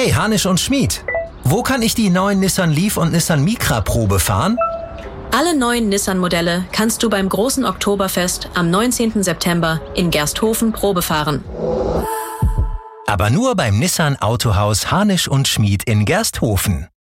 Hey, Hanisch und Schmid. Wo kann ich die neuen Nissan Leaf und Nissan Micra Probe fahren? Alle neuen Nissan-Modelle kannst du beim großen Oktoberfest am 19. September in Gersthofen Probe fahren. Aber nur beim Nissan Autohaus Hanisch und Schmid in Gersthofen.